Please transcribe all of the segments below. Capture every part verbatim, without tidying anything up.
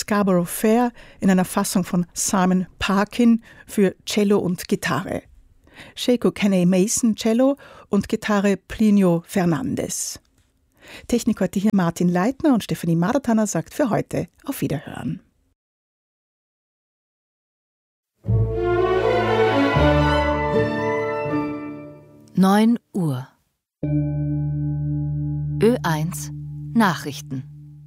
Scarborough Fair in einer Fassung von Simon Parkin für Cello und Gitarre. Sheiko Kenny Mason Cello und Gitarre Plinio Fernandes. Technik heute hier Martin Leitner und Stefanie Madertaner sagt für heute auf Wiederhören. neun Uhr. Ö eins Nachrichten.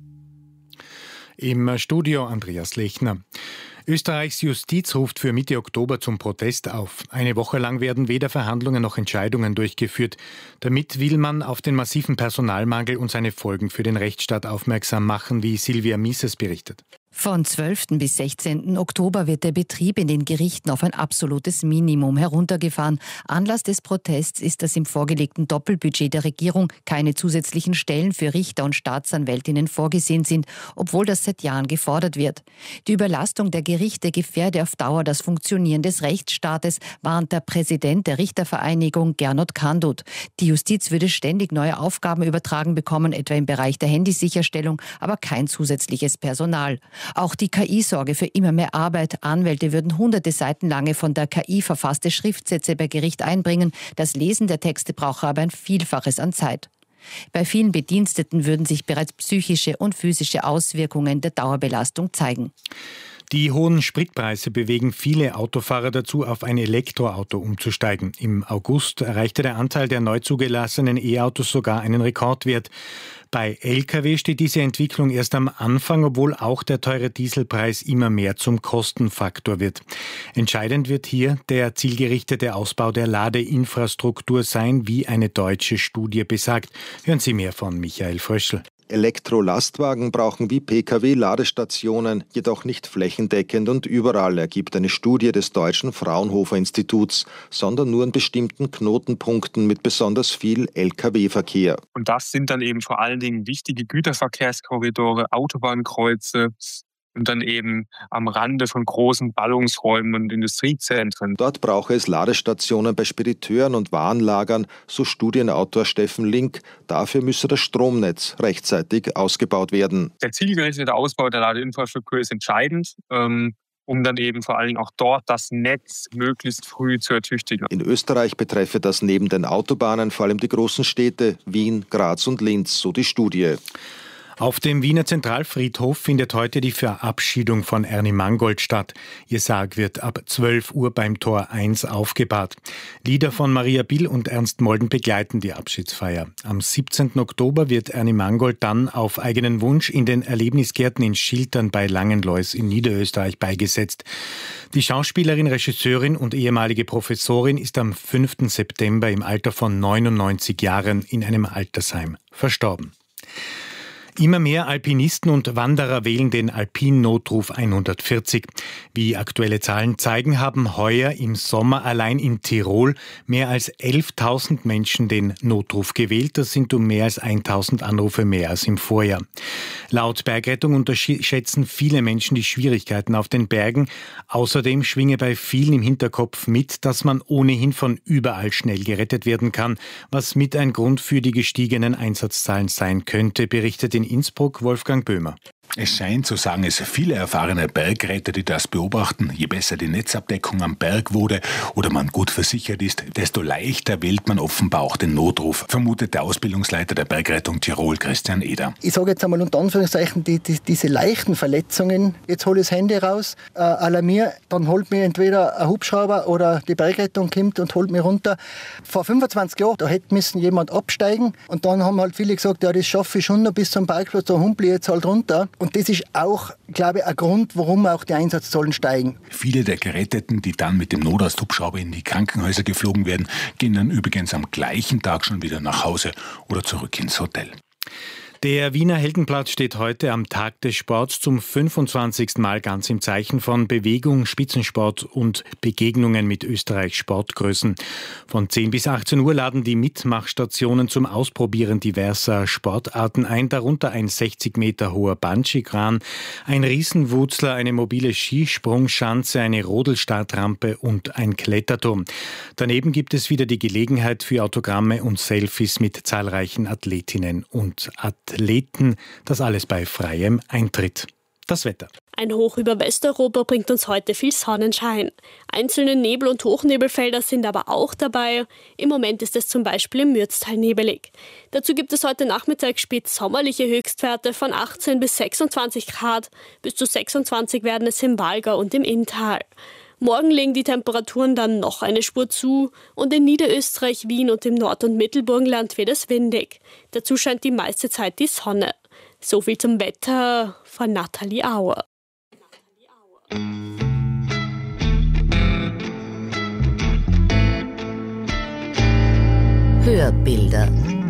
Im Studio Andreas Lechner. Österreichs Justiz ruft für Mitte Oktober zum Protest auf. Eine Woche lang werden weder Verhandlungen noch Entscheidungen durchgeführt. Damit will man auf den massiven Personalmangel und seine Folgen für den Rechtsstaat aufmerksam machen, wie Silvia Mises berichtet. Von zwölften bis sechzehnten Oktober wird der Betrieb in den Gerichten auf ein absolutes Minimum heruntergefahren. Anlass des Protests ist, dass im vorgelegten Doppelbudget der Regierung keine zusätzlichen Stellen für Richter und Staatsanwältinnen vorgesehen sind, obwohl das seit Jahren gefordert wird. Die Überlastung der Gerichte gefährde auf Dauer das Funktionieren des Rechtsstaates, warnt der Präsident der Richtervereinigung Gernot Kandut. Die Justiz würde ständig neue Aufgaben übertragen bekommen, etwa im Bereich der Handysicherstellung, aber kein zusätzliches Personal. Auch die K I sorge für immer mehr Arbeit. Anwälte würden hunderte Seiten lange von der K I verfasste Schriftsätze bei Gericht einbringen. Das Lesen der Texte brauche aber ein Vielfaches an Zeit. Bei vielen Bediensteten würden sich bereits psychische und physische Auswirkungen der Dauerbelastung zeigen. Die hohen Spritpreise bewegen viele Autofahrer dazu, auf ein Elektroauto umzusteigen. Im August erreichte der Anteil der neu zugelassenen E-Autos sogar einen Rekordwert. Bei L K W steht diese Entwicklung erst am Anfang, obwohl auch der teure Dieselpreis immer mehr zum Kostenfaktor wird. Entscheidend wird hier der zielgerichtete Ausbau der Ladeinfrastruktur sein, wie eine deutsche Studie besagt. Hören Sie mehr von Michael Fröschl. Elektrolastwagen brauchen wie P K W Ladestationen, jedoch nicht flächendeckend und überall, ergibt eine Studie des deutschen Fraunhofer Instituts, sondern nur an bestimmten Knotenpunkten mit besonders viel L K W-Verkehr. Und das sind dann eben vor allen Dingen wichtige Güterverkehrskorridore, Autobahnkreuze, und dann eben am Rande von großen Ballungsräumen und Industriezentren. Dort brauche es Ladestationen bei Spediteuren und Warenlagern, so Studienautor Steffen Link. Dafür müsse das Stromnetz rechtzeitig ausgebaut werden. Der zielgerichtete Ausbau der Ladeinfrastruktur ist entscheidend, ähm, um dann eben vor allem auch dort das Netz möglichst früh zu ertüchtigen. In Österreich betreffe das neben den Autobahnen vor allem die großen Städte Wien, Graz und Linz, so die Studie. Auf dem Wiener Zentralfriedhof findet heute die Verabschiedung von Ernie Mangold statt. Ihr Sarg wird ab zwölf Uhr beim Tor eins aufgebahrt. Lieder von Maria Bill und Ernst Molden begleiten die Abschiedsfeier. Am siebzehnten Oktober wird Ernie Mangold dann auf eigenen Wunsch in den Erlebnisgärten in Schiltern bei Langenlois in Niederösterreich beigesetzt. Die Schauspielerin, Regisseurin und ehemalige Professorin ist am fünften September im Alter von neunundneunzig Jahren in einem Altersheim verstorben. Immer mehr Alpinisten und Wanderer wählen den Alpin-Notruf hundertvierzig. Wie aktuelle Zahlen zeigen, haben heuer im Sommer allein in Tirol mehr als elftausend Menschen den Notruf gewählt. Das sind um mehr als eintausend Anrufe mehr als im Vorjahr. Laut Bergrettung unterschätzen viele Menschen die Schwierigkeiten auf den Bergen. Außerdem schwinge bei vielen im Hinterkopf mit, dass man ohnehin von überall schnell gerettet werden kann, was mit ein Grund für die gestiegenen Einsatzzahlen sein könnte, berichtet in Innsbruck Wolfgang Böhmer. Es scheint, so sagen es viele erfahrene Bergretter, die das beobachten, je besser die Netzabdeckung am Berg wurde oder man gut versichert ist, desto leichter wählt man offenbar auch den Notruf, vermutet der Ausbildungsleiter der Bergrettung Tirol, Christian Eder. Ich sage jetzt einmal unter Anführungszeichen, die, die, diese leichten Verletzungen, jetzt hole ich das Handy raus, äh, alarmiere, dann holt mir entweder ein Hubschrauber oder die Bergrettung kommt und holt mich runter. Vor fünfundzwanzig Jahren, da hätte müssen jemand absteigen und dann haben halt viele gesagt, ja, das schaffe ich schon noch bis zum Parkplatz, da humpel ich jetzt halt runter. Und das ist auch, glaube ich, ein Grund, warum auch die Einsatzzahlen steigen. Viele der Geretteten, die dann mit dem Notarzthubschrauber in die Krankenhäuser geflogen werden, gehen dann übrigens am gleichen Tag schon wieder nach Hause oder zurück ins Hotel. Der Wiener Heldenplatz steht heute am Tag des Sports zum fünfundzwanzigsten Mal ganz im Zeichen von Bewegung, Spitzensport und Begegnungen mit Österreichs Sportgrößen. Von zehn bis achtzehn Uhr laden die Mitmachstationen zum Ausprobieren diverser Sportarten ein, darunter ein sechzig Meter hoher Bungee-Kran, ein Riesenwurzler, eine mobile Skisprungschanze, eine Rodelstartrampe und ein Kletterturm. Daneben gibt es wieder die Gelegenheit für Autogramme und Selfies mit zahlreichen Athletinnen und Athleten. Athleten, das alles bei freiem Eintritt. Das Wetter. Ein Hoch über Westeuropa bringt uns heute viel Sonnenschein. Einzelne Nebel- und Hochnebelfelder sind aber auch dabei. Im Moment ist es zum Beispiel im Mürztal nebelig. Dazu gibt es heute Nachmittag spät sommerliche Höchstwerte von achtzehn bis sechsundzwanzig Grad. Bis zu sechsundzwanzig werden es im Walgau und im Inntal. Morgen legen die Temperaturen dann noch eine Spur zu und in Niederösterreich, Wien und im Nord- und Mittelburgenland wird es windig. Dazu scheint die meiste Zeit die Sonne. So viel zum Wetter von Nathalie Auer. Hörbilder.